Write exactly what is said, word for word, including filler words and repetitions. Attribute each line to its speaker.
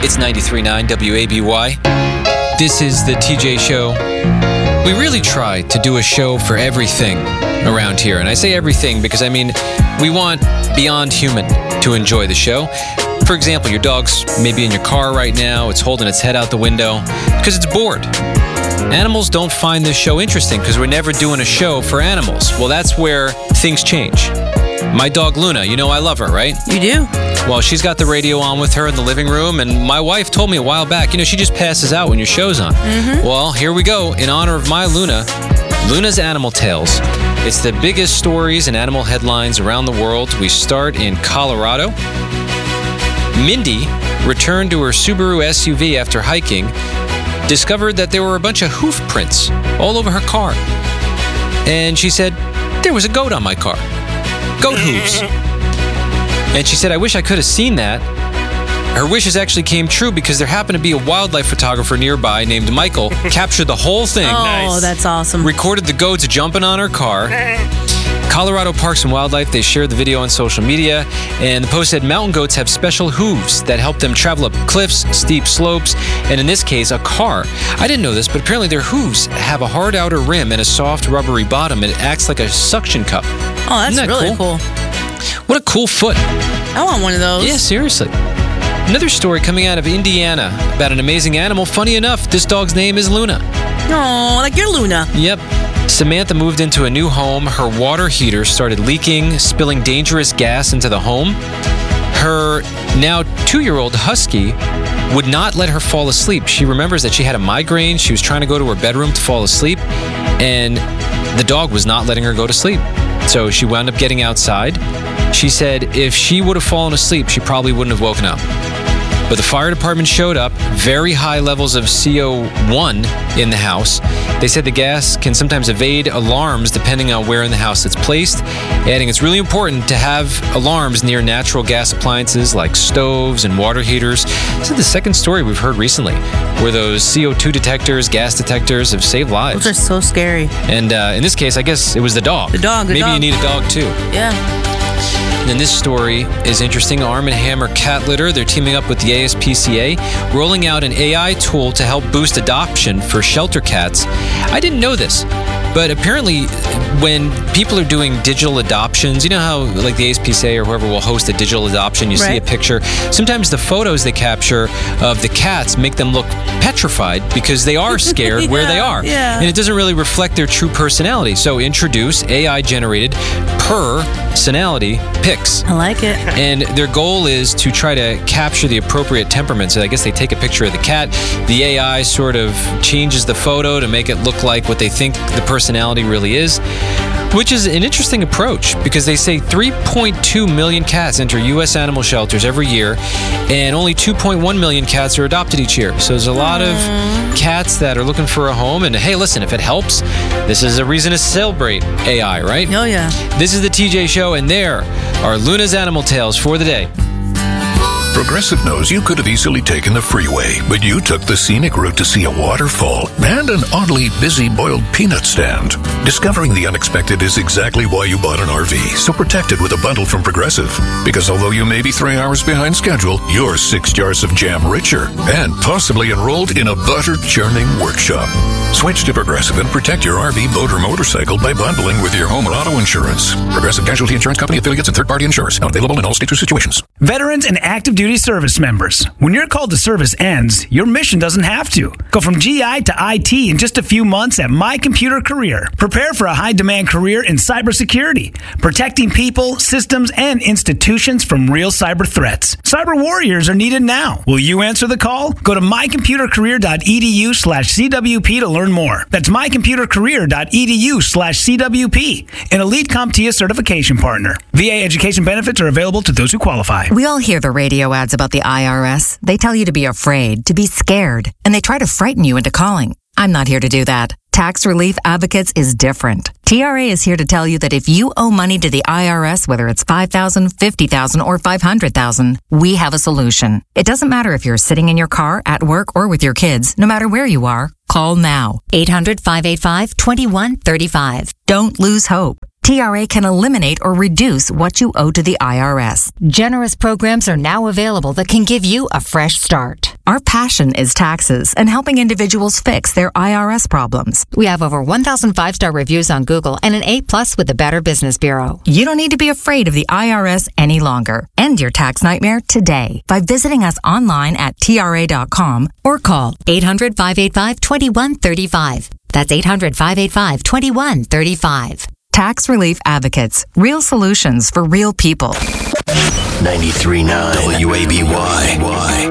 Speaker 1: It's ninety-three point nine W A B Y. This is the T J Show. We really try to do a show for everything around here. And I say everything because, I mean, we want Beyond Human to enjoy the show. For example, your dog's maybe in your car right now. It's holding its head out the window because it's bored. Animals don't find this show interesting because we're never doing a show for animals. Well, that's where things change. My dog Luna, you know I love her, right?
Speaker 2: You do?
Speaker 1: Well, she's got the radio on with her in the living room, and my wife told me a while back, you know, she just passes out when your show's on.
Speaker 2: Mm-hmm.
Speaker 1: Well, here we go. In honor of my Luna, Luna's Animal Tales. It's the biggest stories and animal headlines around the world. We start in Colorado. Mindy returned to her Subaru S U V after hiking, discovered that there were a bunch of hoof prints all over her car. And she said, there was a goat on my car. Goat hooves. And she said, I wish I could have seen that. Her wishes actually came true because there happened to be a wildlife photographer nearby named Michael, captured the whole thing.
Speaker 2: Oh, nice. That's awesome.
Speaker 1: Recorded the goats jumping on her car. Colorado Parks and Wildlife, they shared the video on social media, and the post said mountain goats have special hooves that help them travel up cliffs, steep slopes, and in this case, a car. I didn't know this, but apparently their hooves have a hard outer rim and a soft rubbery bottom. It acts like a suction cup.
Speaker 2: Oh, that's
Speaker 1: Isn't that
Speaker 2: really
Speaker 1: cool?
Speaker 2: cool.
Speaker 1: What a cool foot.
Speaker 2: I want one of those.
Speaker 1: Yeah, seriously. Another story coming out of Indiana about an amazing animal. Funny enough, this dog's name is Luna.
Speaker 2: Oh, like your Luna.
Speaker 1: Yep. Samantha moved into a new home. Her water heater started leaking, spilling dangerous gas into the home. Her now two-year-old husky would not let her fall asleep. She remembers that she had a migraine. She was trying to go to her bedroom to fall asleep, and the dog was not letting her go to sleep. So she wound up getting outside. She said if she would have fallen asleep, she probably wouldn't have woken up. But the fire department showed up, very high levels of C O one in the house. They said the gas can sometimes evade alarms depending on where in the house it's placed, adding it's really important to have alarms near natural gas appliances like stoves and water heaters. This is the second story we've heard recently where those C O two detectors, gas detectors have saved lives.
Speaker 2: Those are so scary.
Speaker 1: And uh, in this case, I guess it was the dog.
Speaker 2: The dog, the
Speaker 1: Maybe
Speaker 2: dog.
Speaker 1: you need a dog too.
Speaker 2: Yeah.
Speaker 1: And this story is interesting. Arm and Hammer Cat Litter, they're teaming up with the A S P C A, rolling out an A I tool to help boost adoption for shelter cats. I didn't know this, but apparently when people are doing digital adoptions, you know how like the A S P C A or whoever will host a digital adoption, you
Speaker 2: right.
Speaker 1: see a picture. Sometimes the photos they capture of the cats make them look petrified because they are scared
Speaker 2: yeah,
Speaker 1: where they are.
Speaker 2: Yeah.
Speaker 1: And it doesn't really reflect their true personality. So introduce A I-generated personality pics.
Speaker 2: I like it.
Speaker 1: And their goal is to try to capture the appropriate temperament. So I guess they take a picture of the cat. The A I sort of changes the photo to make it look like what they think the personality really is, which is an interesting approach because they say three point two million cats enter U S animal shelters every year, and only two point one million cats are adopted each year. So there's a lot of cats that are looking for a home. And hey, listen, if it helps, this is a reason to celebrate A I, right?
Speaker 2: Oh, yeah.
Speaker 1: This is the T J Show, and there are Luna's Animal Tales for the day.
Speaker 3: Progressive knows you could have easily taken the freeway, but you took the scenic route to see a waterfall and an oddly busy boiled peanut stand. Discovering the unexpected is exactly why you bought an R V, so protect it with a bundle from Progressive. Because although you may be three hours behind schedule, you're six jars of jam richer and possibly enrolled in a butter churning workshop. Switch to Progressive and protect your R V, boat, or motorcycle by bundling with your home or auto insurance. Progressive Casualty Insurance Company affiliates and third-party insurers. Not available in all states or situations.
Speaker 4: Veterans and active duty service members. When your call to service ends, your mission doesn't have to. Go from G I to I T in just a few months at My Computer Career. Prepare for a high-demand career in cybersecurity, protecting people, systems, and institutions from real cyber threats. Cyber warriors are needed now. Will you answer the call? Go to mycomputercareer.edu slash CWP to learn more. That's mycomputercareer.edu slash CWP, an Elite CompTIA certification partner. V A education benefits are available to those who qualify.
Speaker 5: We all hear the radio ads about the I R S. They tell you to be afraid, to be scared, and they try to frighten you into calling. I'm not here to do that. Tax Relief Advocates is different. T R A is here to tell you that if you owe money to the I R S, whether it's five thousand dollars, fifty thousand dollars, or five hundred thousand dollars, we have a solution. It doesn't matter if you're sitting in your car, at work, or with your kids. No matter where you are, call now. eight hundred, five eight five, two one three five. Don't lose hope. T R A can eliminate or reduce what you owe to the I R S. Generous programs are now available that can give you a fresh start. Our passion is taxes and helping individuals fix their I R S problems.
Speaker 6: We have over one thousand five-star reviews on Google and an A plus with the Better Business Bureau.
Speaker 5: You don't need to be afraid of the I R S any longer. End your tax nightmare today by visiting us online at T R A dot com or call
Speaker 6: eight hundred, five eight five, two one three five. That's eight hundred, five eight five, two one three five.
Speaker 5: Tax Relief Advocates. Real solutions for real people.
Speaker 7: ninety-three point nine W A B Y.